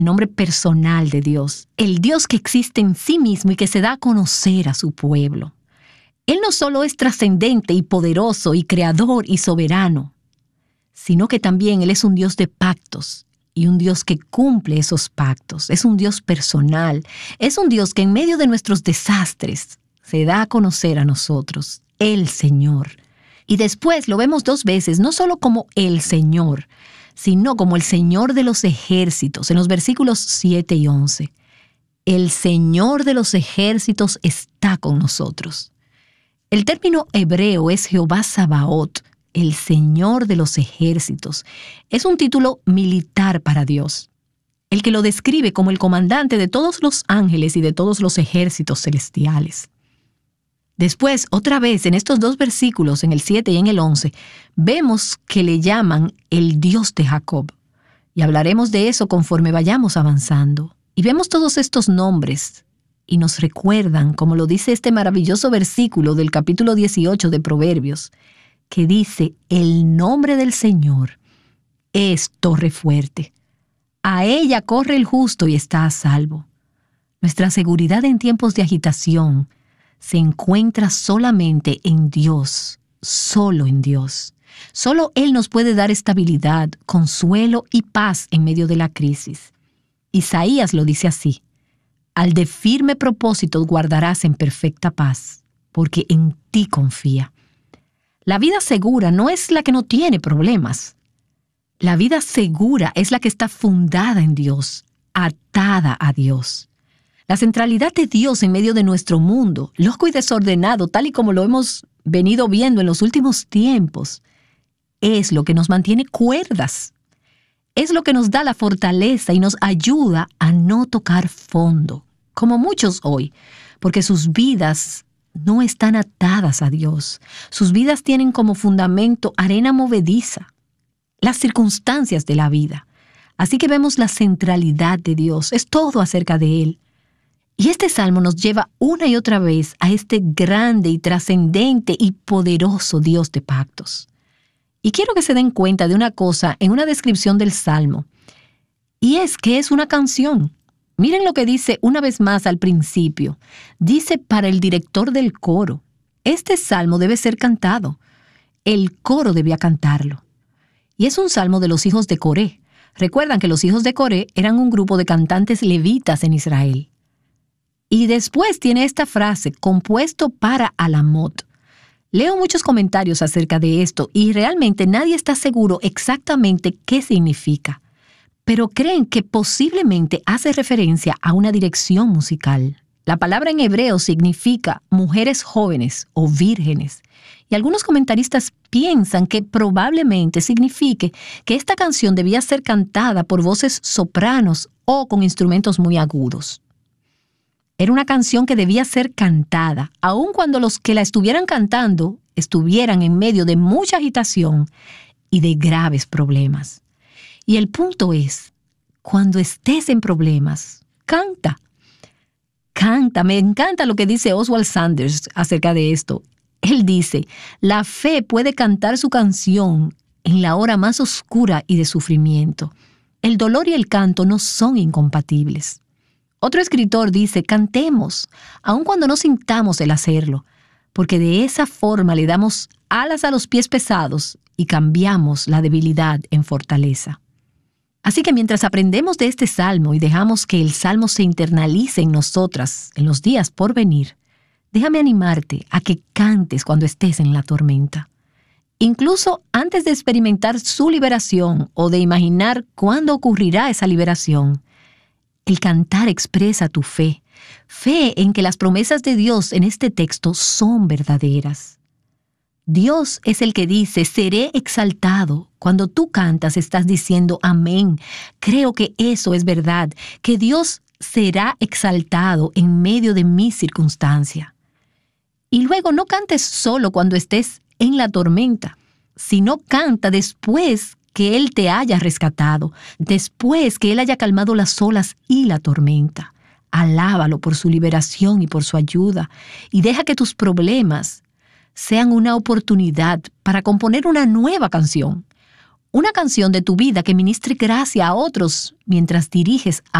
nombre personal de Dios, el Dios que existe en sí mismo y que se da a conocer a su pueblo. Él no solo es trascendente y poderoso y creador y soberano, sino que también Él es un Dios de pactos y un Dios que cumple esos pactos. Es un Dios personal, es un Dios que en medio de nuestros desastres se da a conocer a nosotros, el Señor. Y después lo vemos 2 veces, no solo como el Señor, sino como el Señor de los ejércitos, en los versículos 7 y 11. El Señor de los ejércitos está con nosotros. El término hebreo es Jehová Sabaoth, el Señor de los ejércitos. Es un título militar para Dios, el que lo describe como el comandante de todos los ángeles y de todos los ejércitos celestiales. Después, otra vez, en estos 2 versículos, en el 7 y en el 11, vemos que le llaman el Dios de Jacob. Y hablaremos de eso conforme vayamos avanzando. Y vemos todos estos nombres y nos recuerdan, como lo dice este maravilloso versículo del capítulo 18 de Proverbios, que dice: el nombre del Señor es torre fuerte. A ella corre el justo y está a salvo. Nuestra seguridad en tiempos de agitación se encuentra solamente en Dios, solo en Dios. Solo Él nos puede dar estabilidad, consuelo y paz en medio de la crisis. Isaías lo dice así: al de firme propósito guardarás en perfecta paz, porque en ti confía. La vida segura no es la que no tiene problemas. La vida segura es la que está fundada en Dios, atada a Dios. La centralidad de Dios en medio de nuestro mundo, loco y desordenado, tal y como lo hemos venido viendo en los últimos tiempos, es lo que nos mantiene cuerdas. Es lo que nos da la fortaleza y nos ayuda a no tocar fondo, como muchos hoy, porque sus vidas no están atadas a Dios. Sus vidas tienen como fundamento arena movediza, las circunstancias de la vida. Así que vemos la centralidad de Dios, es todo acerca de Él. Y este salmo nos lleva una y otra vez a este grande y trascendente y poderoso Dios de pactos. Y quiero que se den cuenta de una cosa en una descripción del salmo, y es que es una canción. Miren lo que dice una vez más al principio. Dice para el director del coro. Este salmo debe ser cantado. El coro debía cantarlo. Y es un salmo de los hijos de Coré. Recuerdan que los hijos de Coré eran un grupo de cantantes levitas en Israel. Y después tiene esta frase, compuesto para Alamot. Leo muchos comentarios acerca de esto y realmente nadie está seguro exactamente qué significa, pero creen que posiblemente hace referencia a una dirección musical. La palabra en hebreo significa mujeres jóvenes o vírgenes, y algunos comentaristas piensan que probablemente signifique que esta canción debía ser cantada por voces sopranos o con instrumentos muy agudos. Era una canción que debía ser cantada, aun cuando los que la estuvieran cantando estuvieran en medio de mucha agitación y de graves problemas. Y el punto es, cuando estés en problemas, canta. Canta. Me encanta lo que dice Oswald Sanders acerca de esto. Él dice, la fe puede cantar su canción en la hora más oscura y de sufrimiento. El dolor y el canto no son incompatibles. Otro escritor dice, cantemos, aun cuando no sintamos el hacerlo, porque de esa forma le damos alas a los pies pesados y cambiamos la debilidad en fortaleza. Así que mientras aprendemos de este salmo y dejamos que el salmo se internalice en nosotras en los días por venir, déjame animarte a que cantes cuando estés en la tormenta. Incluso antes de experimentar su liberación o de imaginar cuándo ocurrirá esa liberación, el cantar expresa tu fe, fe en que las promesas de Dios en este texto son verdaderas. Dios es el que dice, seré exaltado. Cuando tú cantas estás diciendo, amén. Creo que eso es verdad, que Dios será exaltado en medio de mi circunstancia. Y luego no cantes solo cuando estés en la tormenta, sino canta después que Él te haya rescatado, después que Él haya calmado las olas y la tormenta. Alábalo por su liberación y por su ayuda, y deja que tus problemas sean una oportunidad para componer una nueva canción, Una canción de tu vida que ministre gracia a otros mientras diriges